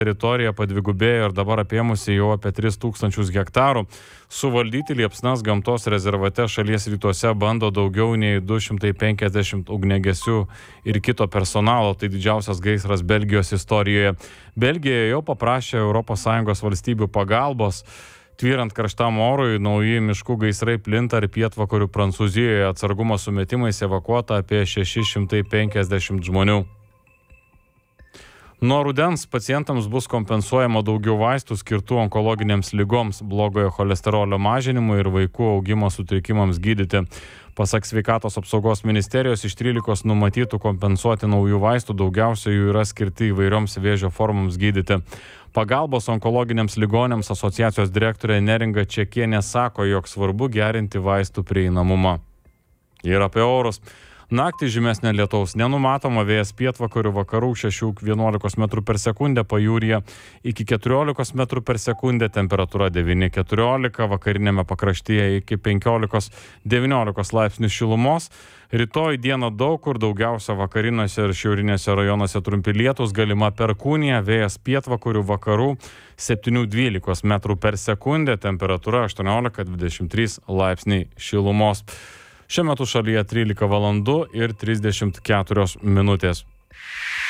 teritorija padvigubėjo ir dabar apėmusi jau apie 3000 hektarų. Suvaldyti liepsnas gamtos rezervate šalies rytuose bando daugiau nei 250 ugniagesių ir kito personalo. Tai didžiausias gaisras Belgijos istorijoje. Belgija jau paprašė ES valstybių pagalbos. Tvyrant karštam orui, nauji miškų gaisrai plinta ir pietvakarių Prancūzijoje. Atsargumo sumetimais evakuota apie 650 žmonių. Nuo rudens pacientams bus kompensuojama daugiau vaistų skirtų onkologinėms ligoms, blogojo cholesterolio mažinimui ir vaikų augimo sutrikimams gydyti. Pasak Sveikatos apsaugos ministerijos, iš 13 numatytų kompensuoti naujų vaistų daugiausia jų yra skirti įvairioms vėžio formoms gydyti. Pagalbos onkologiniams ligonėms asociacijos direktorė Neringa Čekienė sako, jog svarbu gerinti vaistų prieinamumą. Ir apie orus. Naktį žymesnė lietaus nenumatoma, vėjas pietvakarių vakarų 6–11 metrų per sekundę, pajūryje iki 14 metrų per sekundę, temperatūra 9–14, vakarinėme pakraštyje iki 15–19 laipsnių šilumos. Rytoj dieną daug kur, daugiausia vakariniuose ir šiaurinėse rajonuose trumpi lietūs, galima perkūnija, vėjas pietvakarių vakarų 7–12 metrų per sekundę, temperatūra 18–23 laipsniai šilumos. Šiuo metu šalyje 13 valandų ir 34 minutės.